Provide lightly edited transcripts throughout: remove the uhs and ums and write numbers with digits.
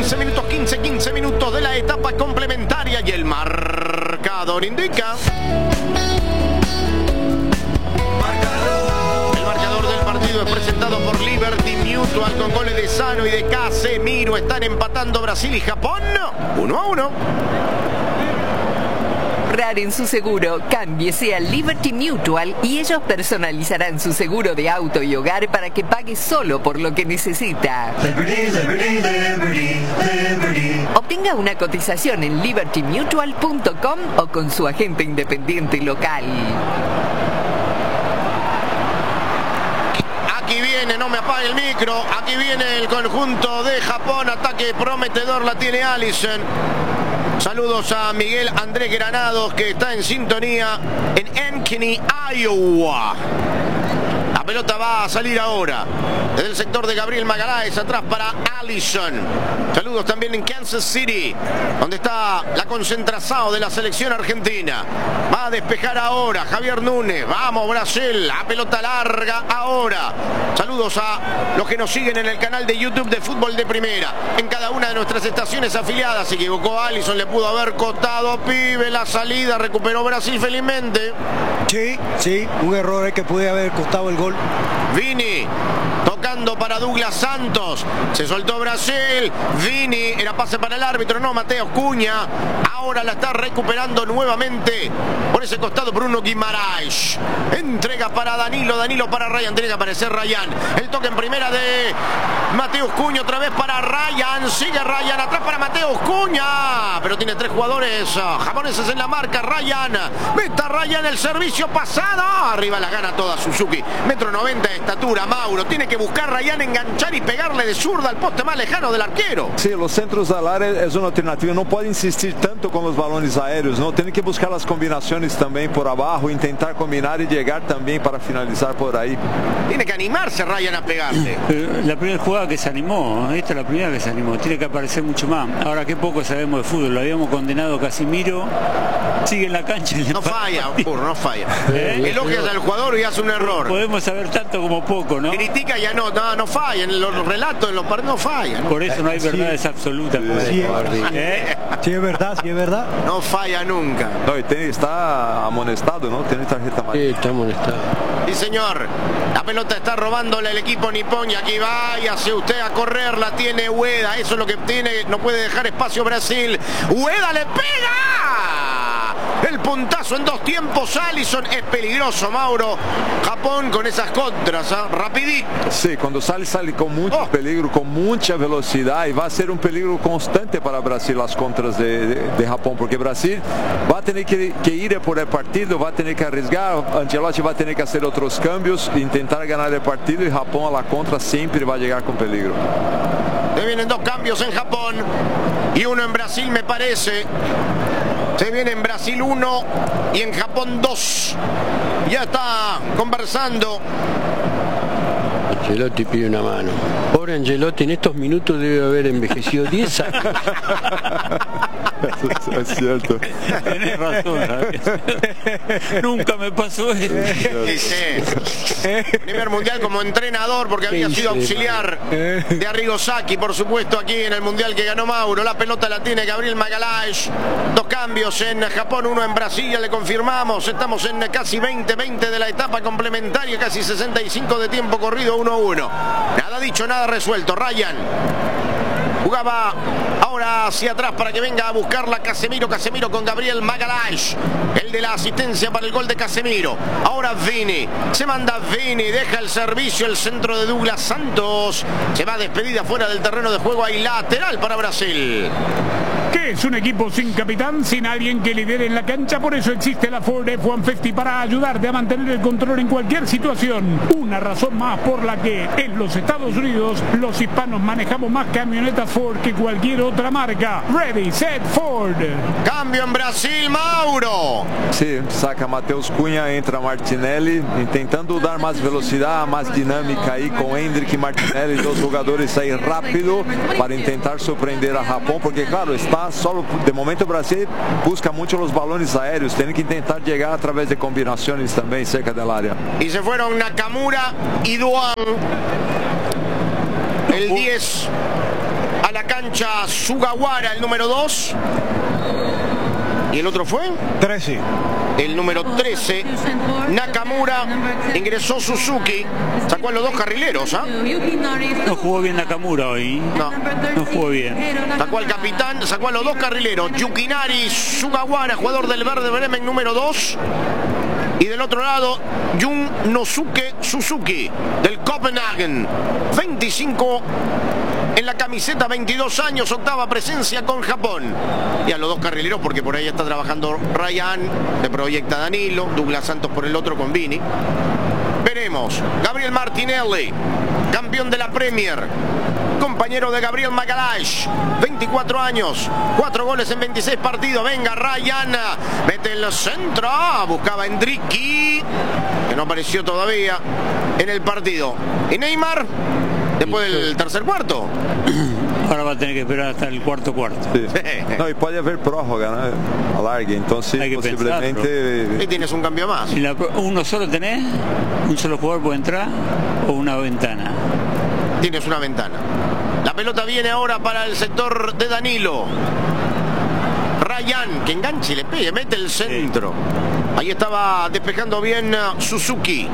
15 minutos de la etapa complementaria y el marcador indica. El marcador del partido es presentado por Liberty Mutual con goles de Sano y de Casemiro. Están empatando Brasil y Japón 1-1. En su seguro, cámbiese a Liberty Mutual y ellos personalizarán su seguro de auto y hogar para que pague solo por lo que necesita. Obtenga una cotización en libertymutual.com o con su agente independiente local. Aquí viene, no me apague el micro, aquí viene el conjunto de Japón, ataque prometedor la tiene Alisson. Saludos a Miguel Andrés Granados, que está en sintonía en Ankeny, Iowa. La pelota va a salir ahora desde el sector de Gabriel Magalhães, atrás para Alisson. Saludos también en Kansas City, donde está la concentración de la selección argentina. Va a despejar ahora Javier Núñez. Vamos Brasil, la pelota larga ahora. Saludos a los que nos siguen en el canal de YouTube de Fútbol de Primera. En cada una de nuestras estaciones afiliadas se equivocó Alisson, le pudo haber costado pibe la salida, recuperó Brasil felizmente. Sí, un error que puede haber costado el gol. Vini tocando para Douglas Santos, se soltó Brasil. Vini, era pase para el árbitro, no, Mateus Cunha. Ahora la está recuperando nuevamente por ese costado Bruno Guimaraes. Entrega para Danilo, Danilo para Ryan, tiene que aparecer Ryan. El toque en primera de Mateus Cunha, otra vez para Ryan, sigue Ryan, atrás para Mateus Cunha, pero tiene tres jugadores japoneses en la marca. Ryan, meta Ryan, el servicio pasado, arriba la gana toda Suzuki, 1,90 m de estatura. Mauro tiene que buscar Ryan, enganchar y pegarle de zurda al poste más lejano del arquero. Sí, los centros al área es una alternativa, no puede insistir tanto con los balones aéreos, ¿no? Tiene que buscar las combinaciones también por abajo, intentar combinar y llegar también para finalizar por ahí. Tiene que animarse Ryan a pegarle. La primera jugada que se animó, esta es la primera que se animó, tiene que aparecer mucho más. Ahora qué poco sabemos de fútbol, lo habíamos condenado Casemiro, sigue en la cancha. No falla, no falla. Elogias al jugador y hace un error. Podemos saber tanto como poco, ¿no? Critica y anota, no falla, en los relatos, en los partidos no falla. Por eso no hay verdades absolutas. Sí, es verdad. No falla nunca. No, y está amonestado, ¿no? Tiene tarjeta amarilla. Sí, está amonestado. Sí, señor. La pelota está robándole el equipo nipón y aquí váyase usted a correr, la tiene Ueda. Eso es lo que tiene, no puede dejar espacio Brasil. Ueda le pega. El puntazo en dos tiempos, Alisson, es peligroso, Mauro. Japón con esas contras, rapidito. Sí, cuando sale con mucho peligro, con mucha velocidad, y va a ser un peligro constante para Brasil las contras de Japón, porque Brasil va a tener que ir por el partido, va a tener que arriesgar, Ancelotti va a tener que hacer otros cambios, intentar ganar el partido, y Japón a la contra siempre va a llegar con peligro. Se vienen dos cambios en Japón y uno en Brasil, me parece. Se viene en Brasil 1 y en Japón 2. Ya está conversando. Ancelotti pide una mano. Pobre Ancelotti, en estos minutos debe haber envejecido 10 años. Es cierto. Tenés razón, nunca me pasó eso. Primer mundial como entrenador, porque había sido auxiliar de Arrigo Sacchi, por supuesto, aquí en el mundial que ganó Mauro. La pelota la tiene Gabriel Magalhães. Dos cambios en Japón, uno en Brasil, ya le confirmamos. Estamos en casi 20-20 de la etapa complementaria, casi 65 de tiempo corrido, 1-1. Nada dicho, nada resuelto. Ryan jugaba ahora hacia atrás para que venga a buscarla Casemiro con Gabriel Magalhães, el de la asistencia para el gol de Casemiro. Ahora Vini, se manda Vini, deja el servicio, el centro de Douglas Santos, se va despedida fuera del terreno de juego, hay lateral para Brasil. Que es un equipo sin capitán, sin alguien que lidere en la cancha, por eso existe la Ford F-150 para ayudarte a mantener el control en cualquier situación. Una razón más por la que en los Estados Unidos los hispanos manejamos más camionetas Ford que cualquier otra marca. Ready, set, Ford. Cambio en Brasil, Mauro. Sí, saca Mateus Cunha, entra Martinelli, intentando dar más velocidad, más dinámica ahí con Hendrick y Martinelli, dos jugadores ahí rápido para intentar sorprender a Japón, porque claro, está solo, de momento Brasil busca mucho los balones aéreos, tiene que intentar llegar a través de combinaciones también cerca del área. Y se fueron Nakamura y Duan, el 10 a la cancha. cancha Sugawara, el número 2. ¿Y el otro fue? 13. El número 13, Nakamura. Ingresó Suzuki. Sacó a los dos carrileros, ¿ah? No jugó bien Nakamura hoy. No jugó bien. Sacó al capitán, sacó a los dos carrileros. Yukinari Sugawara, jugador del Werder Bremen, número 2. Y del otro lado, Yunosuke Suzuki, del Copenhagen. 25 en la camiseta, 22 años, octava presencia con Japón. Y a los dos carrileros, porque por ahí está trabajando Ryan, se proyecta Danilo, Douglas Santos por el otro con Vini. Veremos. Gabriel Martinelli, campeón de la Premier, compañero de Gabriel Magalhaes, 24 años, 4 goles en 26 partidos. Venga Ryan, mete el centro, buscaba Endricky, que no apareció todavía en el partido. Y Neymar, después del tercer cuarto. Ahora va a tener que esperar hasta el cuarto. Sí. No, y puede haber prórroga, ¿no? Alargue, entonces posiblemente... Ahí tienes un cambio más. ¿Uno solo tenés? ¿Un solo jugador puede entrar? ¿O una ventana? Tienes una ventana. La pelota viene ahora para el sector de Danilo. Ryan, que enganche y le pegue, mete el centro. Ahí estaba despejando bien Suzuki.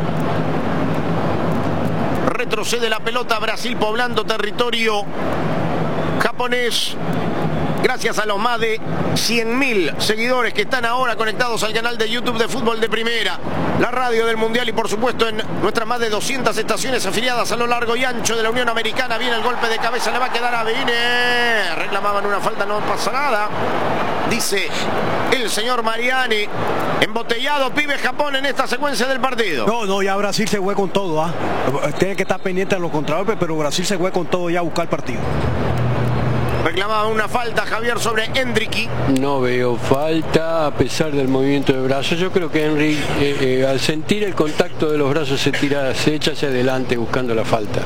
Retrocede la pelota, Brasil poblando territorio japonés. Gracias a los más de 100.000 seguidores que están ahora conectados al canal de YouTube de Fútbol de Primera, la radio del Mundial y por supuesto en nuestras más de 200 estaciones afiliadas a lo largo y ancho de la Unión Americana. Viene el golpe de cabeza, le va a quedar a Vine. Reclamaban una falta, no pasa nada, dice el señor Mariani. Embotellado, pibe, Japón en esta secuencia del partido. No, ya Brasil se fue con todo, ¿ah? Tiene que estar pendiente de los contragolpes, pero Brasil se fue con todo ya a buscar el partido. Reclamaba una falta, Javier, sobre Endricky. No veo falta a pesar del movimiento de brazos. Yo creo que Henry al sentir el contacto de los brazos se echa hacia adelante buscando la falta.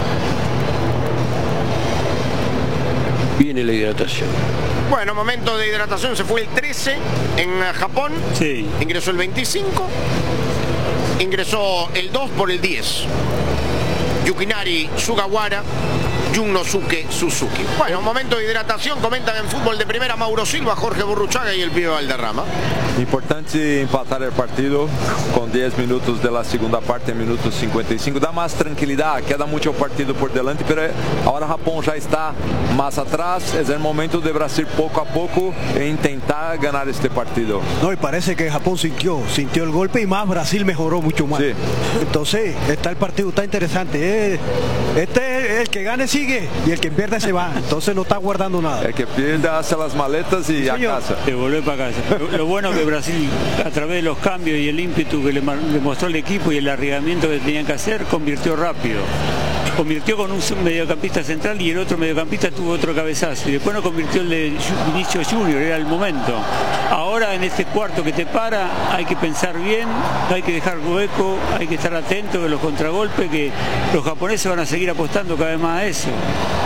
Viene la hidratación. Bueno, momento de hidratación, se fue el 13 en Japón. Sí. Ingresó el 25. Ingresó el 2 por el 10. Yukinari Sugawara, Yunosuke Suzuki. Bueno, momento de hidratación, comentan en Fútbol de Primera Mauro Silva, Jorge Burruchaga y el pibe Valderrama. Importante empatar el partido con 10 minutos de la segunda parte, minuto 55. Da más tranquilidad, queda mucho partido por delante, pero ahora Japón ya está más atrás. Es el momento de Brasil poco a poco intentar ganar este partido. No, y parece que Japón sintió el golpe y más Brasil mejoró mucho más. Sí. Entonces, el partido está interesante. El que gane sigue y el que pierde se va. Entonces no está guardando nada. El que pierde hace las maletas y a casa. Se vuelve para casa. Lo bueno que Brasil, a través de los cambios y el ímpetu que le mostró el equipo y el arriesgamiento que tenían que hacer, convirtió rápido. Convirtió con un mediocampista central y el otro mediocampista tuvo otro cabezazo. Y después no convirtió el de Vinicius Junior, era el momento. Ahora en este cuarto que te para, hay que pensar bien, hay que dejar hueco, hay que estar atento de los contragolpes, que los japoneses van a seguir apostando cada vez más a eso.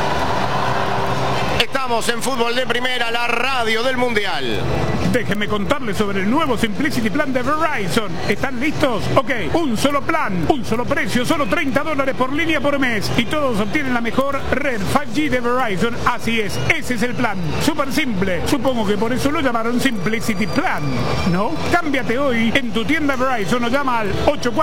Estamos en Fútbol de Primera, la radio del Mundial. Déjenme contarles sobre el nuevo Simplicity Plan de Verizon. ¿Están listos? Ok, un solo plan, un solo precio, solo $30 por línea por mes. Y todos obtienen la mejor red 5G de Verizon. Así es, ese es el plan. Súper simple. Supongo que por eso lo llamaron Simplicity Plan, ¿no? Cámbiate hoy en tu tienda Verizon o llama al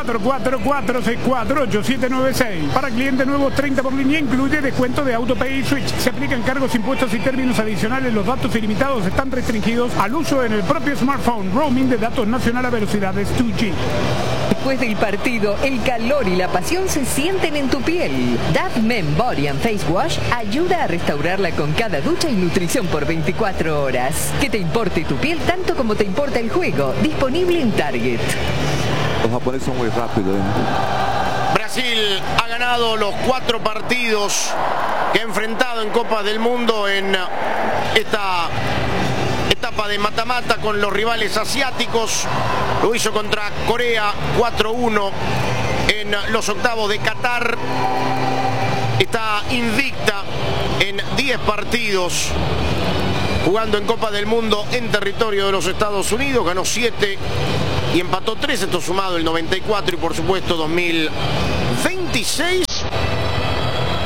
844-464-8796. Para clientes nuevos, 30 por línea, incluye descuento de AutoPay y Switch. Se aplican cargos, impuestos y términos adicionales. Los datos ilimitados están restringidos al uso en el propio smartphone. Roaming de datos nacional a velocidades 2G. Después del partido, el calor y la pasión se sienten en tu piel. Dove Men Body and Face Wash ayuda a restaurarla con cada ducha y nutrición por 24 horas. Que te importe tu piel tanto como te importa el juego. Disponible en Target. Los japoneses son muy rápidos. Brasil ha ganado los 4 partidos que ha enfrentado en Copa del Mundo en esta etapa de mata-mata con los rivales asiáticos. Lo hizo contra Corea 4-1 en los octavos de Qatar. Está invicta en 10 partidos jugando en Copa del Mundo en territorio de los Estados Unidos. Ganó 7 y empató 3, esto sumado el 94 y por supuesto 2026. Y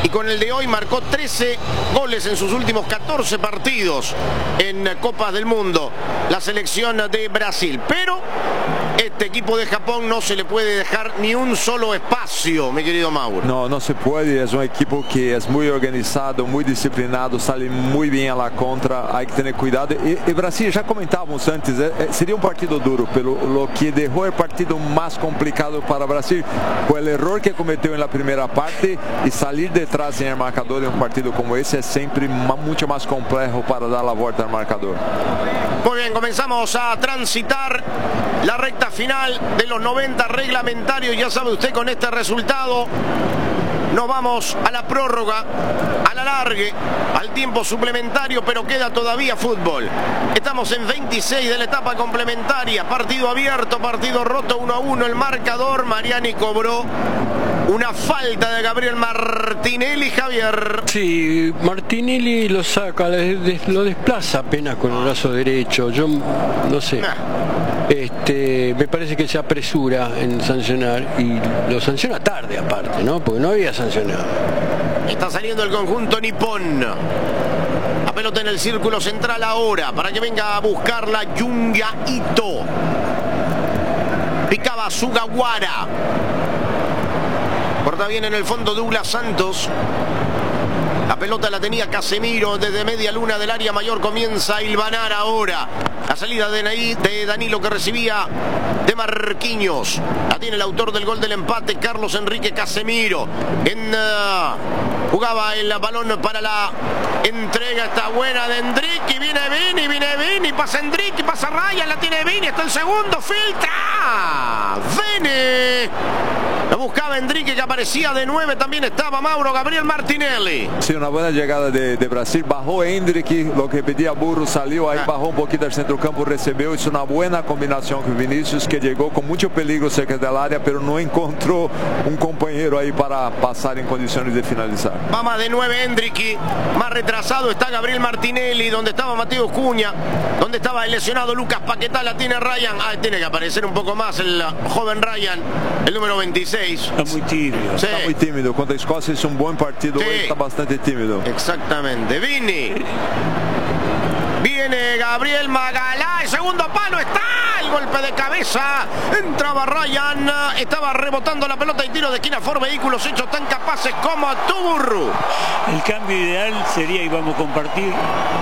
con el de hoy marcó 13 goles en sus últimos 14 partidos en Copas del Mundo, la selección de Brasil. Pero este equipo de Japón no se le puede dejar ni un solo espacio, mi querido Mauro. No, no se puede. Es un equipo que es muy organizado, muy disciplinado, sale muy bien a la contra. Hay que tener cuidado. Y Brasil, ya comentábamos antes, sería un partido duro, pero lo que dejó el partido más complicado para Brasil fue el error que cometió en la primera parte, y salir detrás en el marcador en un partido como ese es siempre mucho más complejo para dar la vuelta al marcador. Muy bien, comenzamos a transitar la recta final de los 90 reglamentarios. Ya sabe usted, con este resultado nos vamos a la prórroga, al alargue, al tiempo suplementario, pero queda todavía fútbol. Estamos en 26 de la etapa complementaria, partido abierto, partido roto, 1-1 el marcador. Mariani cobró una falta de Gabriel Martinelli, Javier. Sí, Martinelli lo saca, lo desplaza apenas con el brazo derecho. Yo no sé. Me parece que se apresura en sancionar, y lo sanciona tarde aparte, ¿no? Porque no había sancionado. Está saliendo el conjunto nipón. La pelota en el círculo central ahora, para que venga a buscarla Junya Ito. Picaba Sugawara. Corta bien en el fondo Douglas Santos. La pelota la tenía Casemiro desde media luna del área mayor. Comienza a hilvanar ahora. La salida de Danilo, que recibía de Marquinhos. La tiene el autor del gol del empate, Carlos Enrique Casemiro. Jugaba el balón para la entrega. Está buena de Endrick. Y viene Vini. Pasa Endrick, pasa Ryan. La tiene Vini. Está el segundo. Filtra. Vini. Lo buscaba Endrick, que aparecía de 9. También estaba Mauro Gabriel Martinelli. Sí, una buena llegada de Brasil. Bajó Endrick, lo que pedía Burro salió. Ahí bajó un poquito al centrocampo, recibió. Hizo una buena combinación con Vinicius, que llegó con mucho peligro cerca del área, pero no encontró un compañero ahí para pasar en condiciones de finalizar. Va más de 9 Endrick. Más retrasado está Gabriel Martinelli, donde estaba Mateo Cunha, donde estaba el lesionado Lucas Paquetá. La tiene Ryan. Tiene que aparecer un poco más el joven Ryan, el número 26. Está muy tímido. Sí. Está muy tímido. Contra Escocia hizo un buen partido. Sí. Hoy está bastante tímido. Exactamente. Vini. Viene Gabriel Magalhães. Segundo palo. Está el golpe de cabeza. Entraba Ryan. Estaba rebotando la pelota y tiro de esquina. For vehículos hechos tan capaces como tú, Burru. El cambio ideal sería, y vamos a compartir,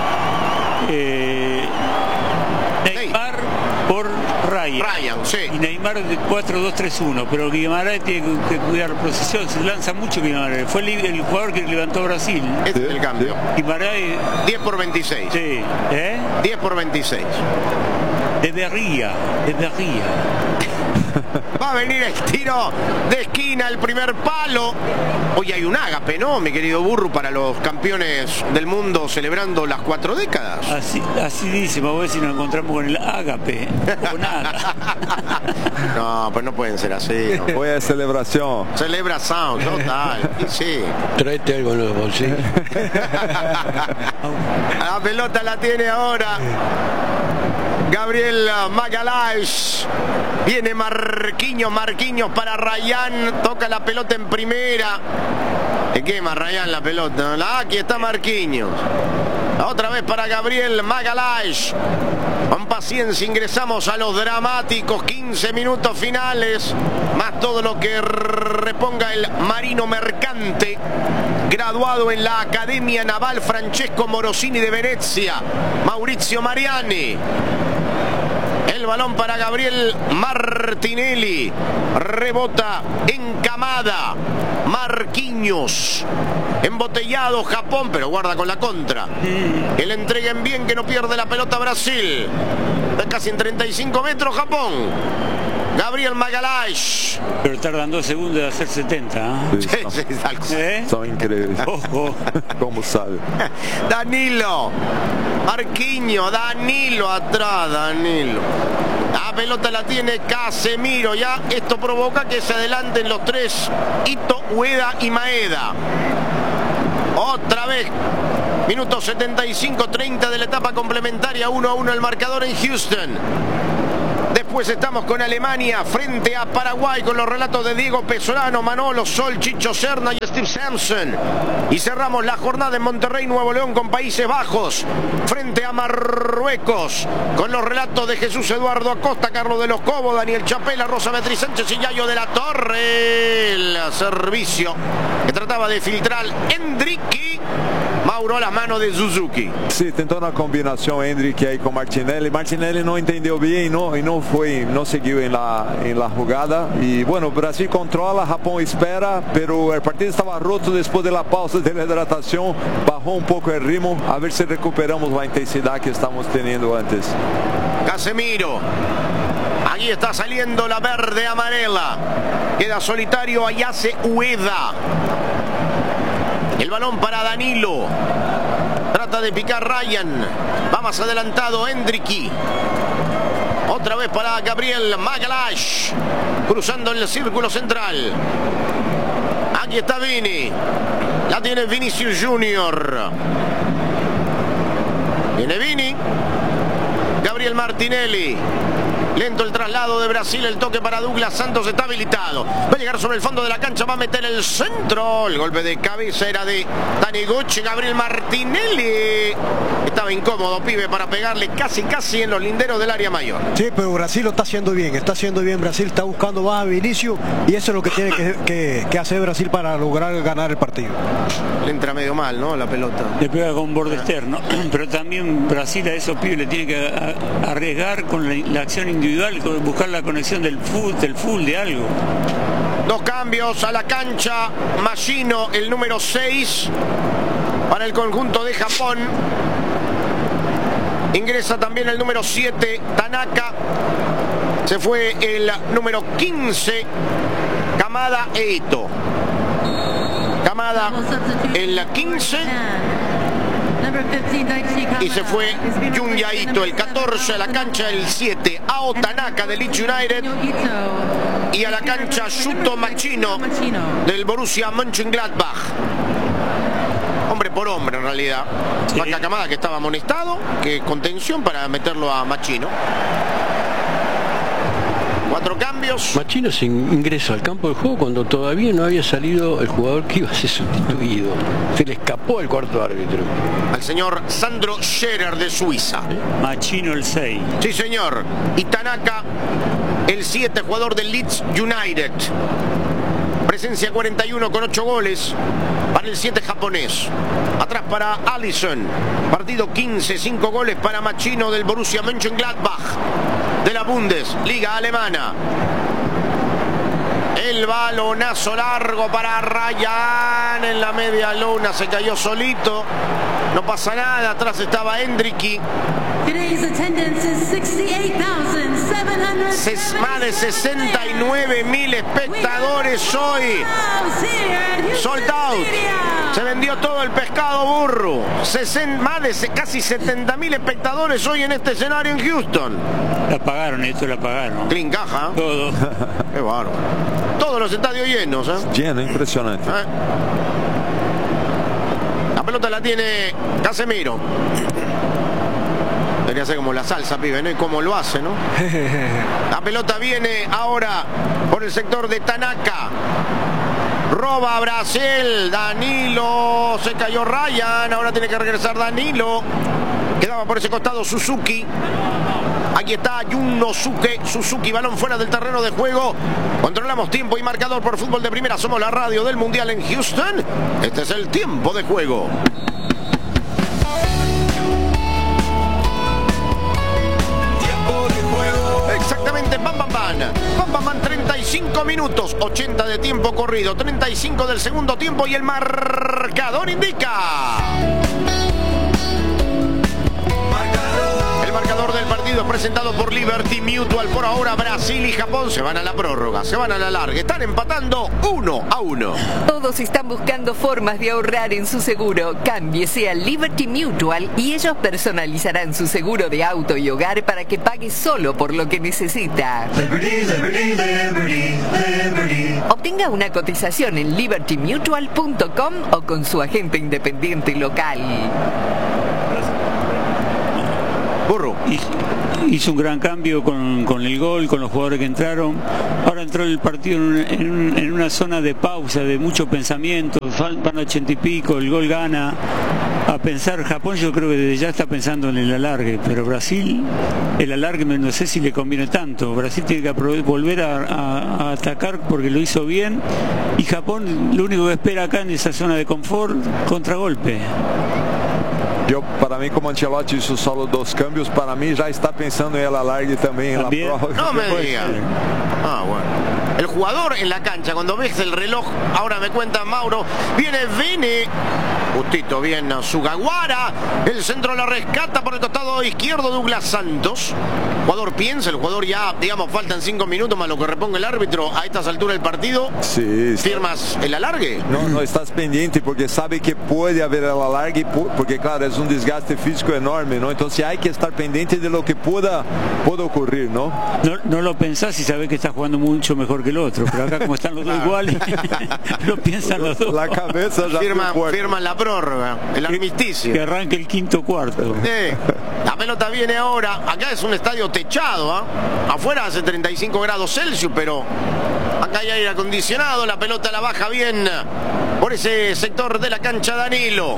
Neymar por Ryan, sí. Y Neymar de 4-2-3-1, pero Guimarães tiene que cuidar la posición. Se lanza mucho Guimarães. Fue el jugador que levantó Brasil. Este es el cambio. Guimarães 10 por 26. Sí. 10 por 26. Debería. Va a venir el tiro de esquina, el primer palo. Hoy hay un ágape, ¿no, mi querido Burru, para los campeones del mundo celebrando las 4 décadas? Así dice, vamos a ver si nos encontramos con el ágape. Con ágape. No, pues no pueden ser así, ¿no? Hoy es celebración. Celebración, total. Sí. Tráete algo en los bolsillos. La pelota la tiene ahora Gabriel Magalhães. Viene Marquinhos para Ryan. Toca la pelota en primera. Le quema Ryan la pelota. Aquí está Marquinhos. Otra vez para Gabriel Magalhães. Con paciencia ingresamos a los dramáticos 15 minutos finales. Más todo lo que reponga el marino mercante, graduado en la Academia Naval Francesco Morosini de Venezia, Maurizio Mariani. El balón para Gabriel Martinelli. Rebota en Kamada. Marquinhos. Embotellado Japón, pero guarda con la contra. El entrega en bien, que no pierde la pelota Brasil. Está casi en 35 metros Japón. Gabriel Magalhães. Pero tardan 2 segundos de hacer 70. Son increíbles. Ojo. ¿Cómo sabe? Danilo. Marquinhos. Danilo atrás. Danilo. La pelota la tiene Casemiro. Ya esto provoca que se adelanten los 3. Ito, Ueda y Maeda. Otra vez. Minuto 75-30 de la etapa complementaria. 1-1 el marcador en Houston. Después estamos con Alemania frente a Paraguay con los relatos de Diego Pesolano, Manolo Sol, Chicho Serna y Steve Sampson. Y cerramos la jornada en Monterrey, Nuevo León con Países Bajos frente a Marruecos con los relatos de Jesús Eduardo Acosta, Carlos de los Cobos, Daniel Chapela, Rosa Beatriz Sánchez y Yayo de la Torre. El servicio que trataba de filtrar Endricky. Mauro a las manos de Suzuki. Sí, tentó una combinación Endrick ahí con Martinelli. Martinelli no entendió bien y no siguió en la jugada. Y bueno, Brasil controla, Japón espera, pero el partido estaba roto después de la pausa de la hidratación. Bajó un poco el ritmo, a ver si recuperamos la intensidad que estamos teniendo antes. Casemiro. Aquí está saliendo la verde amarela. Queda solitario Ayase Ueda. El balón para Danilo. Trata de picar Ryan. Va más adelantado Endricky. Otra vez para Gabriel Magalhaes. Cruzando el círculo central. Aquí está Vini. La tiene Vinicius Junior. Viene Vini. Gabriel Martinelli. Lento el traslado de Brasil, el toque para Douglas Santos está habilitado. Va a llegar sobre el fondo de la cancha, va a meter el centro. El golpe de cabeza era de Taniguchi. Gabriel Martinelli. Estaba incómodo, pibe, para pegarle casi en los linderos del área mayor. Sí, pero Brasil lo está haciendo bien. Brasil está buscando más a Vinicius y eso es lo que tiene que hacer Brasil para lograr ganar el partido. Le entra medio mal, ¿no? La pelota. Le pega con borde externo. Pero también Brasil a esos pibes le tiene que arriesgar con la acción individual, buscar la conexión del full de algo. Dos cambios a la cancha. Machino, el número 6 para el conjunto de Japón. Ingresa también el número 7, Tanaka. Se fue el número 15, Kamada Eito. Kamada, el 15. Y se fue Junya Ito, el 14 a la cancha, el 7 Ao Tanaka del Leeds United. Y a la cancha Yuto Machino del Borussia Mönchengladbach. Hombre por hombre en realidad. Sí. Marca Kamada, que estaba amonestado, que contención para meterlo a Machino. 4 cambios. Machino se ingresó al campo de juego cuando todavía no había salido el jugador que iba a ser sustituido. Se le escapó al cuarto árbitro. Al señor Sandro Scherer de Suiza. Machino el 6. Sí, señor. Y Tanaka, el 7, jugador del Leeds United. Presencia 41 con 8 goles para el 7 japonés. Atrás para Alisson. Partido 15, 5 goles para Machino del Borussia Mönchengladbach de la Bundesliga alemana. El balonazo largo para Ryan en la media luna, se cayó solito. No pasa nada, atrás estaba Endricky. Más de 69.000 espectadores hoy. Sold out. Se vendió todo el pescado burro. Más de casi 70.000 espectadores hoy en este escenario en Houston. La pagaron, esto la pagaron. Clean caja. Todo. Qué bárbaro. Todos los estadios llenos, ¿eh? Lleno, impresionante. La pelota la tiene Casemiro. Debería ser como la salsa, pibe, ¿no? Y cómo lo hace, ¿no? La pelota viene ahora por el sector de Tanaka. Roba Brasil. Danilo. Se cayó Ryan. Ahora tiene que regresar Danilo. Quedaba por ese costado Suzuki. Aquí está Yunosuke Suzuki, balón fuera del terreno de juego. Controlamos tiempo y marcador por Fútbol de Primera. Somos la radio del Mundial en Houston. Este es el tiempo de juego. Exactamente, Bam Bam Bam, 35 minutos, 80 de tiempo corrido, 35 del segundo tiempo y el marcador indica. El marcador del partido es presentado por Liberty Mutual. Por ahora Brasil y Japón se van a la prórroga, se van a la larga. Están empatando 1-1. Todos están buscando formas de ahorrar en su seguro. Cámbiese a Liberty Mutual y ellos personalizarán su seguro de auto y hogar para que pague solo por lo que necesita. Liberty, Liberty, Liberty, Liberty. Obtenga una cotización en libertymutual.com o con su agente independiente local. Burro. hizo un gran cambio con el gol, con los jugadores que entraron. Ahora entró el partido en una zona de pausa, de mucho pensamiento, van 80 y pico, el gol gana. A pensar, Japón yo creo que desde ya está pensando en el alargue, pero Brasil, el alargue no sé si le conviene tanto. Brasil tiene que volver a atacar porque lo hizo bien, y Japón lo único que espera acá en esa zona de confort, contragolpe. Para mí, como Ancelotti hizo solo 2 cambios, para mí ya está pensando en el alargue también en la prórroga. No me digas. Ah, bueno. El jugador en la cancha, cuando ves el reloj, ahora me cuenta Mauro, viene Vini, justito bien Sugawara, el centro lo rescata por el costado izquierdo Douglas Santos. El jugador piensa, el jugador ya, digamos, faltan 5 minutos más lo que reponga el árbitro a estas alturas del partido. Sí. ¿Firmas el alargue? No estás pendiente porque sabe que puede haber el alargue, porque claro, es un desgaste físico enorme, ¿no? Entonces hay que estar pendiente de lo que pueda ocurrir, ¿no? No lo pensás y sabés que estás jugando mucho mejor que el otro, pero acá como están los dos iguales, lo piensan los dos. La cabeza ya firman la prórroga, el armisticio. Que arranque el quinto cuarto. La pelota viene ahora, acá es un estadio techado, ¿eh? Afuera hace 35 grados Celsius, pero acá hay aire acondicionado, la pelota la baja bien por ese sector de la cancha Danilo.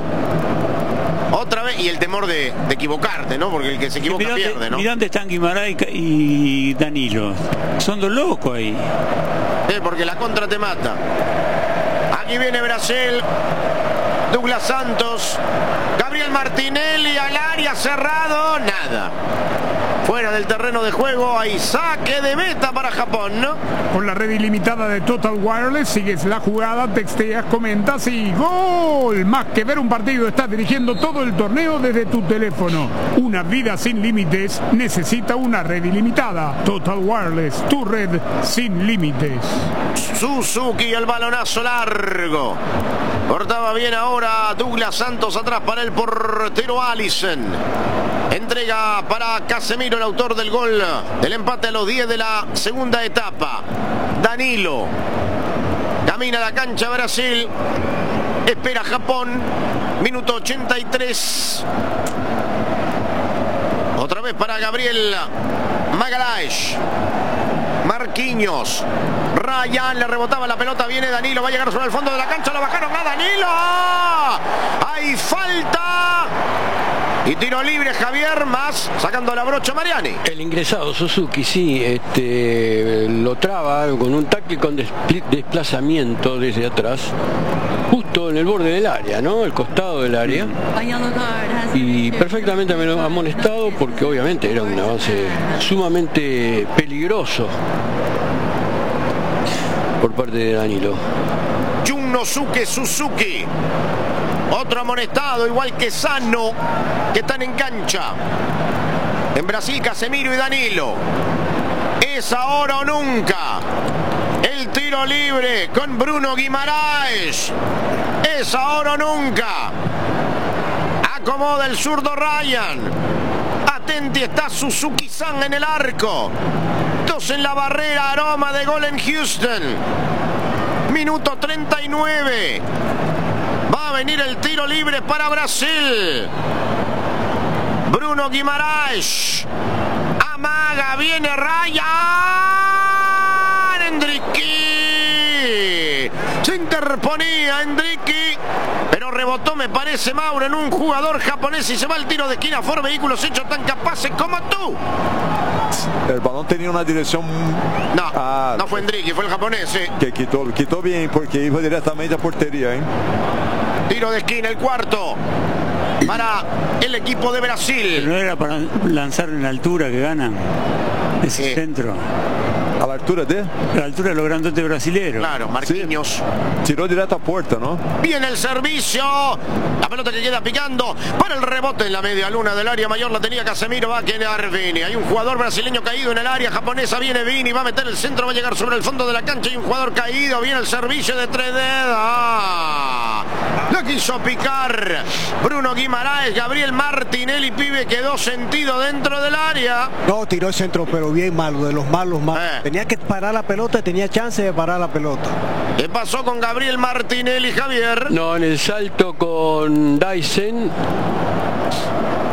Otra vez, y el temor de equivocarte, ¿no? Porque el que se equivoca pierde, ¿no? Mirá dónde están Guimarães y Danilo. Son dos locos ahí. Porque la contra te mata. Aquí viene Brasil. Douglas Santos. Gabriel Martinelli al área, cerrado. Nada. Fuera del terreno de juego, hay saque de meta para Japón, ¿no? Con la red ilimitada de Total Wireless, sigues la jugada, texteas, comentas y ¡gol! Más que ver un partido, estás dirigiendo todo el torneo desde tu teléfono. Una vida sin límites necesita una red ilimitada. Total Wireless, tu red sin límites. Suzuki, el balonazo largo. Cortaba bien ahora Douglas Santos atrás para el portero Alisson. Entrega para Casemiro, el autor del gol del empate a los 10 de la segunda etapa. Danilo. Camina la cancha Brasil. Espera Japón. Minuto 83. Otra vez para Gabriel Magalhães. Marquinhos. Ryan le rebotaba la pelota. Viene Danilo. Va a llegar sobre el fondo de la cancha. Lo bajaron a Danilo. ¡Hay falta! Y tiro libre Javier, más sacando la brocha Mariani. El ingresado Suzuki, sí, lo traba con un tackle con desplazamiento desde atrás, justo en el borde del área, ¿no? El costado del área. Y perfectamente me lo ha amonestado porque obviamente era un avance sumamente peligroso por parte de Danilo. Junnosuke Suzuki. Otro amonestado, igual que Sano, que están en cancha. En Brasil, Casemiro y Danilo. Es ahora o nunca. El tiro libre con Bruno Guimarães. Es ahora o nunca. Acomoda el zurdo Ryan. Atenti, está Suzuki-san en el arco. 2 en la barrera, aroma de gol en Houston. Minuto 39. Va a venir el tiro libre para Brasil. Bruno Guimarães. Amaga, viene Ryan. Endricky. Se interponía Endricky, pero rebotó, me parece, Mauro, en un jugador japonés y se va el tiro de esquina. Ford Vehículos hechos tan capaces como tú. El balón tenía una dirección... No fue Endricky, fue el japonés, sí. Que quitó bien porque iba directamente a portería, ¿eh? Tiro de esquina, el cuarto para el equipo de Brasil. Pero no era para lanzar en la altura que ganan ese centro. A la altura de... La altura de los grandotes brasileños. Claro, Marquinhos. Sí. Tiró directo a puerta, ¿no? Viene el servicio. La pelota que queda picando para el rebote en la media luna del área mayor. La tenía Casemiro, va a quedar Vini. Hay un jugador brasileño caído en el área japonesa. Viene Vini, va a meter el centro, va a llegar sobre el fondo de la cancha. Hay un jugador caído. Viene el servicio de 3 dedos. Lo quiso picar Bruno Guimarães. Gabriel Martinelli, pibe, quedó sentido dentro del área. No, tiró el centro, pero bien malo, de los malos más. Tenía que parar la pelota, tenía chance de parar la pelota. ¿Qué pasó con Gabriel Martinelli, Javier? No, en el salto con Dyson choca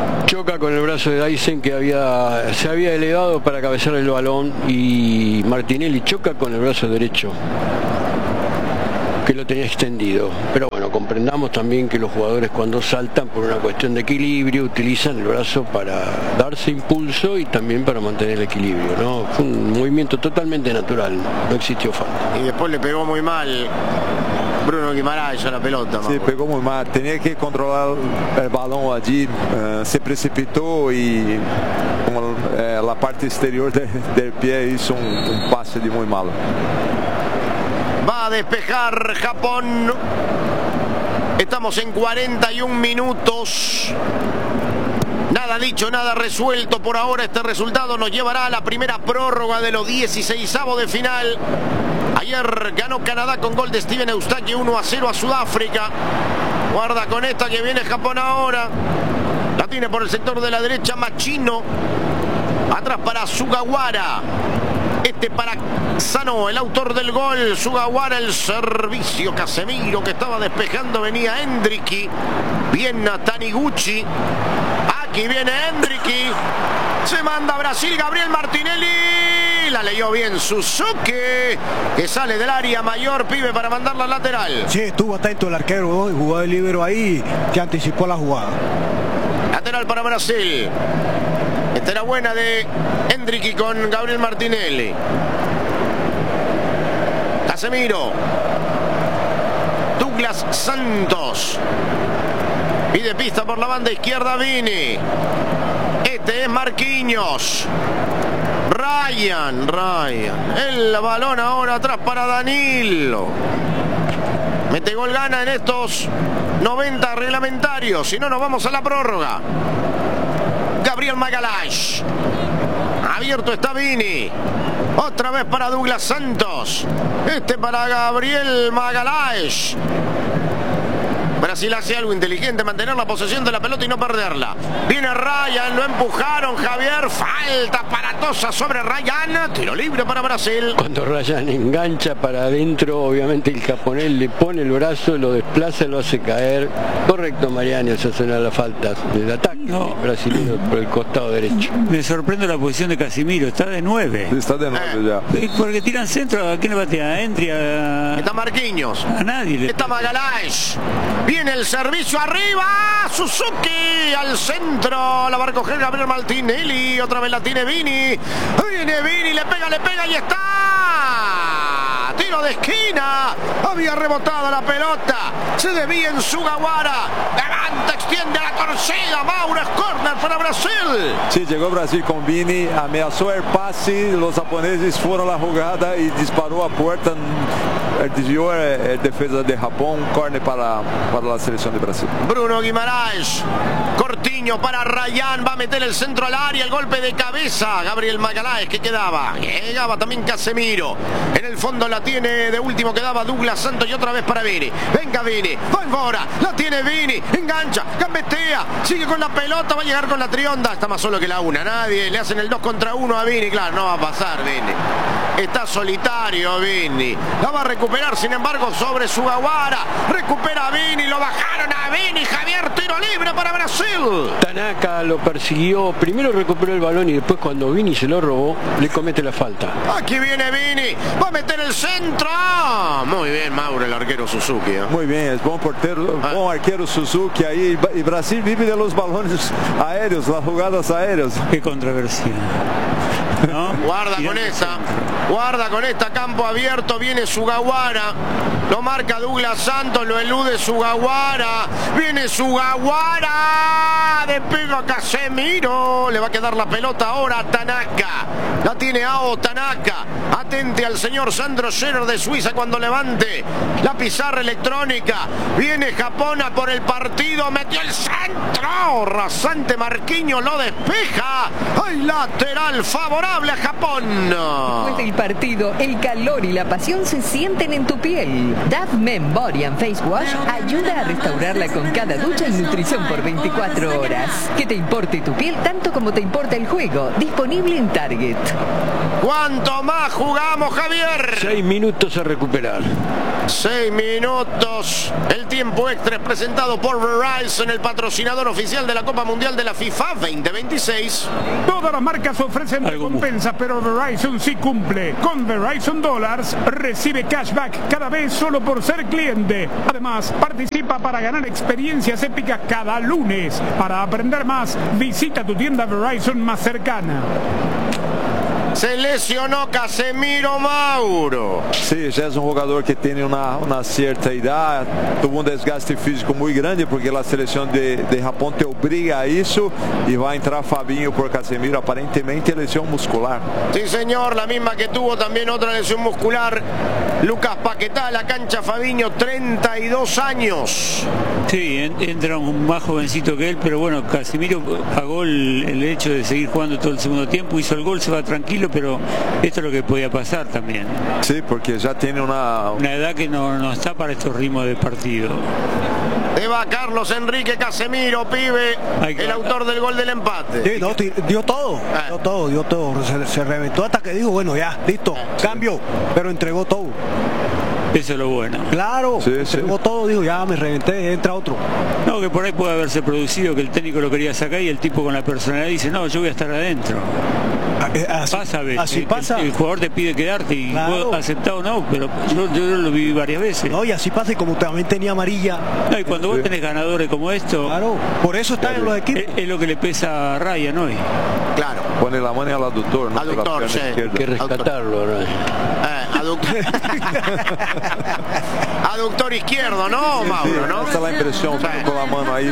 choca con el brazo de Dyson, que se había elevado para cabecear el balón, y Martinelli choca con el brazo derecho, que lo tenía extendido. Pero bueno, comprendamos también que los jugadores, cuando saltan por una cuestión de equilibrio, utilizan el brazo para darse impulso y también para mantener el equilibrio, ¿no? Fue un movimiento totalmente natural, no existió falta. Y después le pegó muy mal Bruno Guimaraes a la pelota. Sí, pegó muy mal, tenía que controlar el balón allí, se precipitó y con la parte exterior del pie hizo un pase de muy malo. Va a despejar Japón. Estamos en 41 minutos. Nada dicho, nada resuelto por ahora. Este resultado nos llevará a la primera prórroga de los 16avos de final. Ayer ganó Canadá con gol de Steven Eustachio 1-0 a Sudáfrica. Guarda con esta que viene Japón ahora. La tiene por el sector de la derecha Machino. Atrás para Sugawara. Este para Sano, el autor del gol. Sugawara, el servicio. Casemiro, que estaba despejando, venía Endricky. Bien a Taniguchi. Aquí viene Endricky. Se manda a Brasil Gabriel Martinelli. La leyó bien Suzuki, que sale del área mayor, pibe, para mandarla al lateral. Sí, estuvo atento el arquero, ¿no? Jugó el líbero ahí, que anticipó la jugada. Lateral para Brasil. Esta era buena de Endricky con Gabriel Martinelli. Casemiro. Douglas Santos. Pide pista por la banda izquierda Vini. Este es Marquinhos. Ryan. El balón ahora atrás para Danilo. Mete gol, gana en estos 90 reglamentarios. Si no, nos vamos a la prórroga. Gabriel Magalhães. Abierto está Vini. Otra vez para Douglas Santos. Este para Gabriel Magalhães. Brasil hace algo inteligente, mantener la posesión de la pelota y no perderla. Viene Ryan, lo empujaron, Javier. Falta aparatosa sobre Ryan. Tiro libre para Brasil. Cuando Ryan engancha para adentro, obviamente el japonés le pone el brazo, lo desplaza, lo hace caer. Correcto, Mariano, se hace la falta del ataque brasileño por el costado derecho. Me sorprende la posición de Casemiro, está de 9. Está de 9 ya. Porque tiran centro, ¿a quién le batea? ¿A Endri? Está Marquinhos. A nadie. Está Magalhães. Viene el servicio arriba. Suzuki al centro. La va a recoger Gabriel Martinelli. Otra vez la tiene Vini. Viene Vini, le pega y está. Tiro de esquina. Había rebotado la pelota. Se debía en Sugawara. Levanta, extiende la torcida. Mauro, es córner para Brasil. Sí, llegó Brasil con Vini. Ameazó el pase. Los japoneses fueron a la jugada y disparó a puerta. Desvió el defensa de Japón. Córner para la selección de Brasil. Bruno Guimaraes. Cortiño para Ryan. Va a meter el centro al área. El golpe de cabeza. Gabriel Magalhães, que quedaba. Llegaba también Casemiro. En el fondo la tiene de último. Quedaba Douglas Santos y otra vez para Vini. Venga Vini. Va embora. La tiene Vini. Engancha. Gambetea. Sigue con la pelota. Va a llegar con la trionda. Está más solo que la una. Nadie. Le hacen el 2 contra 1 a Vini. Claro, no va a pasar Vini. Está solitario Vini. La va a recuperar, sin embargo, sobre Sugawara. Recupera a Vini. Lo bajaron a Vini. Javier, tiro libre para Brasil. Tanaka lo persiguió. Primero recuperó el balón y después, cuando Vini se lo robó, le comete la falta. Aquí viene Vini. Va a meter el centro. Muy bien, Mauro, el arquero Suzuki. Muy bien, es buen portero, buen arquero Suzuki ahí. Y Brasil vive de los balones aéreos, las jugadas aéreas. Qué controversia. ¿No? Guarda con esta, campo abierto, viene Sugawara, lo marca Douglas Santos, lo elude Sugawara, viene Sugawara, despega Casemiro, le va a quedar la pelota ahora a Tanaka, la tiene Ao Tanaka, atente al señor Sandro Scherer de Suiza cuando levante la pizarra electrónica, viene Japón a por el partido, metió el centro, rasante Marquinhos, lo despeja, hay lateral favorable a Japón. Después del partido, el calor y la pasión se sienten en tu piel. Dove Men Body and Face Wash ayuda a restaurarla con cada ducha y nutrición por 24 horas. Que te importe tu piel tanto como te importa el juego. Disponible en Target. ¿Cuánto más jugamos, Javier? 6 minutos a recuperar. 6 minutos. El tiempo extra es presentado por Verizon, el patrocinador oficial de la Copa Mundial de la FIFA 2026. Todas las marcas ofrecen recompensas, pero Verizon sí cumple. Con Verizon Dollars recibe cashback cada vez solo por ser cliente. Además, participa para ganar experiencias épicas cada lunes. Para aprender más, visita tu tienda Verizon más cercana. Se lesionó Casemiro, Mauro. Sí, ya es un jugador que tiene una cierta edad, tuvo un desgaste físico muy grande porque la selección de Japón te obliga a eso y va a entrar Fabinho por Casemiro, aparentemente lesión muscular. Sí, señor, la misma que tuvo también otra lesión muscular. Lucas Paquetá a la cancha, Fabinho, 32 años. Sí, entra un más jovencito que él, pero bueno, Casemiro pagó el hecho de seguir jugando todo el segundo tiempo, hizo el gol, se va tranquilo, pero esto es lo que podía pasar también. Sí, porque ya tiene una edad que no está para estos ritmos de partido. Se va Carlos Enrique Casemiro, pibe, el autor del gol del empate. Sí, no, dio todo, dio todo. Se reventó hasta que dijo, bueno, ya, listo, cambio, pero entregó todo. Eso es lo bueno. Claro, entregó todo, dijo, ya me reventé, entra otro. No, que por ahí puede haberse producido que el técnico lo quería sacar y el tipo con la personalidad dice, no, yo voy a estar adentro. Así pasa. El jugador te pide quedarte y vos aceptado o no, pero yo lo viví varias veces. No, y así pasa, y como también tenía amarilla. No, y cuando vos tenés ganadores como esto, claro, por eso están en los equipos. Es lo que le pesa a Ryan hoy. Claro. Pone la mano al aductor, ¿no? Aductor, sí. Hay que rescatarlo, Ryan. Aductor izquierdo, ¿no, Mauro? ¿No? Esa es la impresión, con la mano ahí.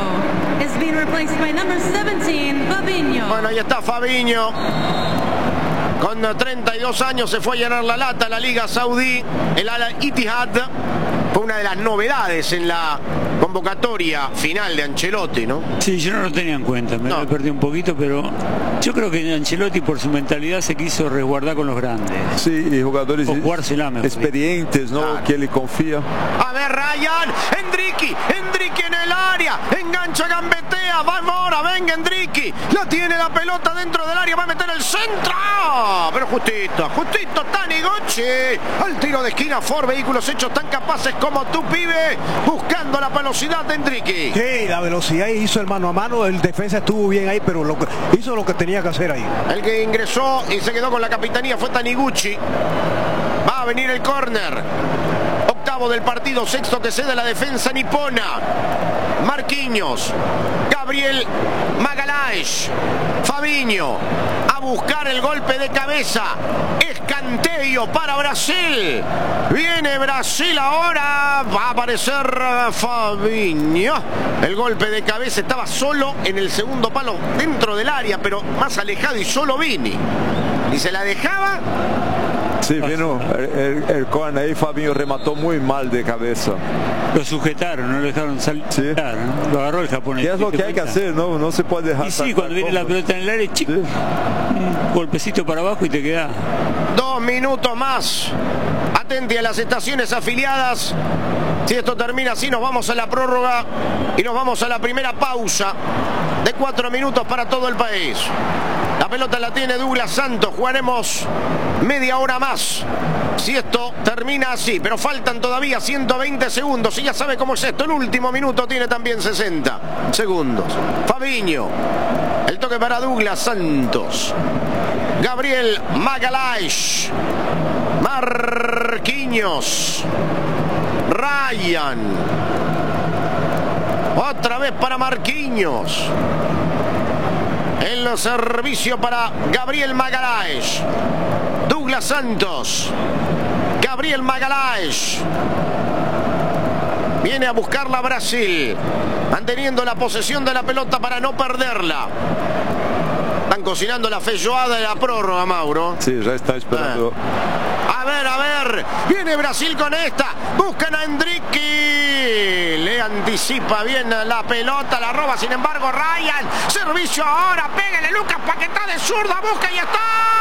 Bueno, ahí está Fabinho. Con 32 años se fue a llenar la lata la Liga Saudí, el Al-Ittihad. Fue una de las novedades en la convocatoria final de Ancelotti, ¿no? Sí, yo no lo tenía en cuenta, me lo perdí un poquito, pero yo creo que Ancelotti por su mentalidad se quiso resguardar con los grandes. Sí, y jugadores experientes, ¿no? Claro. Que él confía. A ver, Ryan, Endricky en el área, engancha, gambetea, va Mora, venga Endricky, la tiene la pelota dentro del área, va a meter el centro, pero justito, Taniguchi, al tiro de esquina, Ford, vehículos hechos tan capaces como tú, pibe, buscando la velocidad de Endricky. Sí, la velocidad, hizo el mano a mano, el defensa estuvo bien ahí, pero hizo lo que tenía que hacer ahí. El que ingresó y se quedó con la capitanía fue Taniguchi. Va a venir el córner. Octavo del partido, sexto que cede la defensa nipona. Marquinhos, Gabriel Magalhães, Fabinho a buscar el golpe de cabeza. Escanteio para Brasil. Viene Brasil ahora. Va a aparecer Fabinho. El golpe de cabeza, estaba solo en el segundo palo dentro del área, pero más alejado, y solo Vini. Y se la dejaba. Sí, vino el corner ahí, Fabinho remató muy mal de cabeza. Lo sujetaron, no lo dejaron salir. Sí. Lo agarró el japonés. ¿Qué es lo que hay que hacer? No se puede dejar. Y sí, cuando viene la pelota en el área, chico, un golpecito para abajo y te queda. 2 minutos más. Atente a las estaciones afiliadas. Si esto termina así, nos vamos a la prórroga y nos vamos a la primera pausa de 4 minutos para todo el país. La pelota la tiene Douglas Santos. Jugaremos media hora más si esto termina así, pero faltan todavía 120 segundos y ya sabe cómo es esto. El último minuto tiene también 60 segundos. Fabinho, el toque para Douglas Santos. Gabriel Magalhães, Marquinhos, Ryan, otra vez para Marquinhos. El servicio para Gabriel Magalhães. Douglas Santos. Gabriel Magalhães. Viene a buscarla Brasil. Manteniendo la posesión de la pelota para no perderla. Están cocinando la feijoada de la prórroga, Mauro. Sí, ya está esperando. A ver. Viene Brasil con esta. Buscan a Endricky. Le anticipa bien la pelota. La roba, sin embargo, Ryan. Servicio ahora. Pégale Lucas Paquetá de zurda. Busca y está.